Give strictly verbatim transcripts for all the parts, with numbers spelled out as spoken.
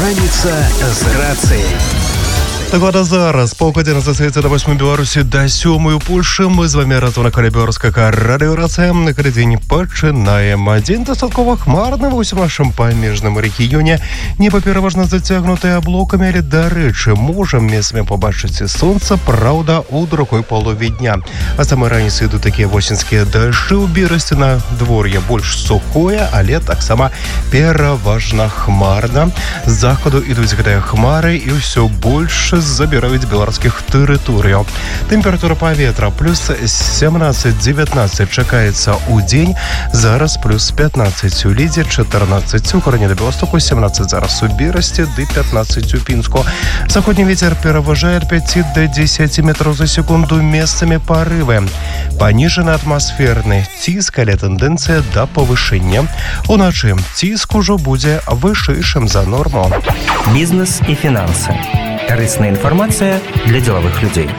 Раніца з рацыяй. Так вот, а зараз паўгадзіны застаецца да восьмай Беларусі да сёмай у Польшы. Мы з вами разом на каля беларускага радыё Рацыя. На каля дзень пачынаем. Дзень дастаткова хмарны ва ўсім нашым памежным рэгіёне. Неба пераважна зацягнутае аблокамі, але, дарэчы, можам месцамі пабачыць і сонца, праўда, у другой палове дня. А самай раніцай ідуць такія восеньскія дажджы. У Берасці на двор'е больш сухое, але таксама пераважна хмарна. З захаду ідуць гэтыя хмары і ўсё больш забіраюць беларускіх тэрыторыяў. Тэмпература паветра плюс сямнаццаць дзевятнаццаць чакаецца ў дзень, зараз плюс пятнаццаць у Лідзе, чатырнаццаць у Карані да Беластоку, сямнаццаць зараз у Берасці, ды пятнаццаць у Пінску. Заходні вецер пераважае ад пяці да дзесяці метраў за секунду, месцамі парывы. Паніжаны атмасферны ціск, але тэндэнцыя да павышэння. Уначы ціск ужо будзе вышэйшым за норму. Бізнес і фінансы. Карысная інфармацыя для дзелавых людзей.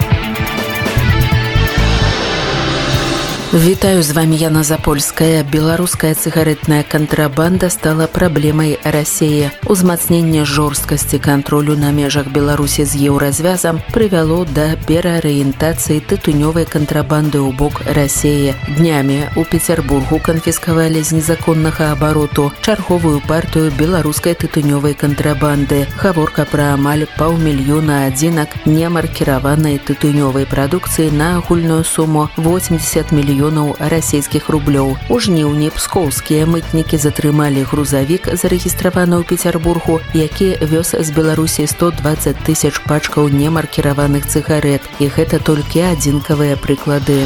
Вітаю, з вами Яна Запольская. Беларуская цыгарэтная кантрабанда стала праблемай Расіі. Узмацненне жорсткасці кантролю на межах Беларусі з еўразвязам прывяло да пераарыентацыі тытунёвай кантрабанды ў бок Расіі. Днямі у Пецярбургу канфіскавалі з незаконнага абароту чарговую партыю беларускай тытунёвай кантрабанды. Гаворка пра амаль паўмільёна адзінак немаркіраванай тытунёвай прадукцыі на агульную суму восемьдесят мільёнаў расійскіх рублёў. У жніўні пскоўскія мытнікі затрымалі грузавік, зарэгістраваны ў Пецярбургу, які вёз з Беларусі сто дваццаць тысяч пачкаў немаркіраваных цыгарэт. І гэта толькі адзінкавыя прыклады.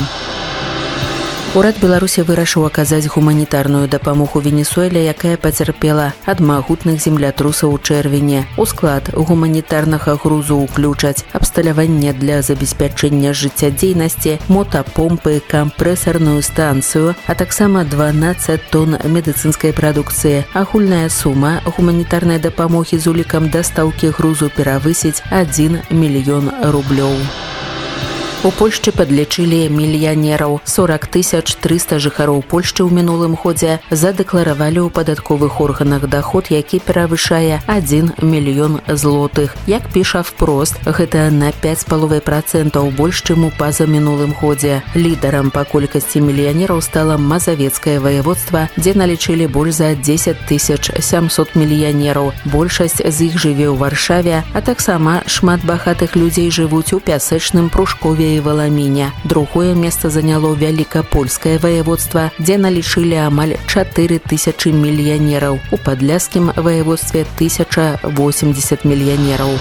Урад Беларусі вырашыў аказаць гуманітарную дапамогу Венесуэле, якая пацярпела ад магутных землятрусаў у чэрвені. У склад гуманітарнага грузу ўключаць абсталяванне для забеспячэння жыццядзейнасці, мотапомпы, кампрэсарную станцыю, а таксама дванаццаць тонн медыцынскай прадукцыі. Агульная сума гуманітарнай дапамогі з улікам дастаўкі грузу перавысіць адзін мільён рублёў. У Польшчы падлічылі мільянераў. сорок тысяч трыста жыхароў Польшчы ў мінулым годзе задэкларавалі ў падатковых органах даход, які перавышае адзін мільён злотых. Як піша впрост, гэта на пяць з паловай працэнтаў больш, чым у пазамінулым годзе. Лідарам па колькасці мільянераў стала Мазавецкае ваяводства, дзе налічылі больш за дзесяць тысяч сямсот мільянераў. Большасць з іх жыве ў Варшаве, а таксама шмат багатых людзей жывуць у Пясэчным, Прушкове і Валаміне. Другое месца заняло Вялікапольскае ваяводства, дзе налічылі амаль чатыры тысячы мільянераў. У Падляскім ваяводстве тысяча восемьдесят мільянераў.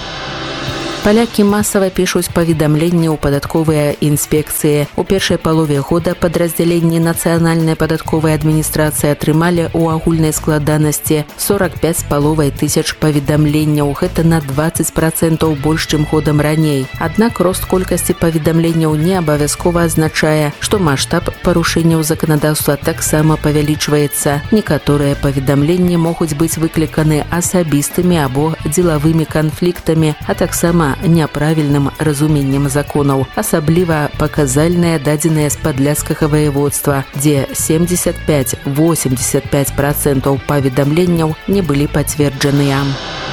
Палякі масава пішуць паведамленні ў падатковыя інспекцыі. У першай палове года падраздзяленні нацыянальнай падатковай адміністрацыі атрымалі ў агульнай складанасці сорок пяць з паловай тысяч паведамленняў. Гэта на дваццаць працэнтаў больш, чым годам раней. Аднак рост колькасці паведамленняў не абавязкова азначае, што маштаб парушэнняў заканадаўства таксама павялічваецца. Некаторыя паведамленні могуць быць выкліканы асабістымі або дзелавымі канфліктамі, а таксама няправільным разуменнем законаў. Асабліва паказальныя дадзеныя з падляскага ваяводства, дзе семьдесят пять - восемьдесят пять працэнтаў паведамленняў не былі пацверджаныя.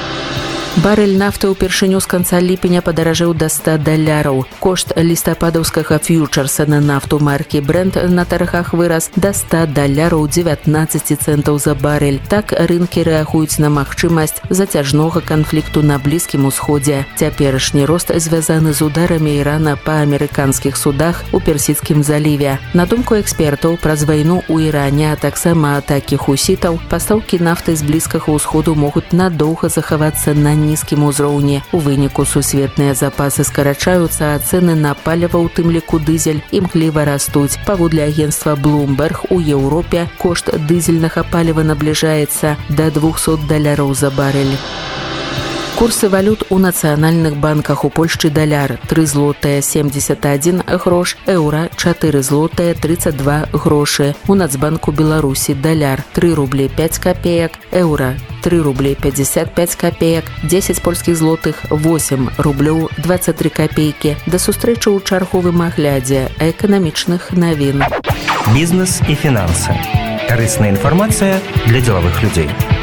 Барэль нафты ўпершыню з канца ліпеня падаражэў да ста даляраў. Кошт лістападаўскага фьючерса на нафту маркі Brent на таргах вырас да ста даляраў дзевятнаццаць цэнтаў за барэль. Так рынкі рэагуюць на магчымасць зацяжнога канфлікту на Блізкім усходзе. Цяперашні рост звязаны з ударамі Ірана па амерыканскіх судах у Персідскім заліве. На думку экспертаў, праз вайну ў Іране, а таксама атакі хусітаў, пастаўкі нафты з Блізкага ўсходу могуць надоўга захавацца на нізкім узроўні. У выніку сусветныя запасы скарачаюцца, а цэны на паліва, у тым ліку дызель, імкліва растуць. Паводле агенцтва Bloomberg, у Еўропе кошт дызельнага паліва набліжаецца да двухсот даляраў за барэль. Курсы валют у нацыянальных банках. У Польшчы даляр тры злотыя семьдесят один грош, еўра чатыры злотыя тридцать два грошы. У Нацбанку Беларусі даляр тры рублі пяць копеек, еўра тры рублі пятьдесят пять копеек, дзесяць польскіх злотых восемь рублёў двадцать три копейкі. Да сустрэчы ў чарговым аглядзе эканамічных навін. Бізнес і фінансы. Карысная інфармацыя для дзелавых людзей.